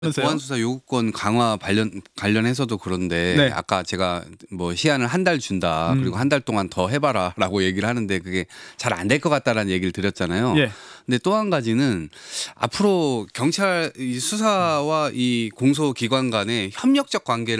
하면서요? 보안 수사 요구권 강화 관련해서도 그런데 네. 아까 제가 뭐 시한을 한 달 준다. 그리고 한 달 동안 더 해봐라라고 얘기를 하는데 그게 잘 안 될 것 같다라는 얘기를 드렸잖아요. 예. 근데 또 한 가지는 앞으로 경찰 이 수사와 이 공소 기관 간의 협력적 관계를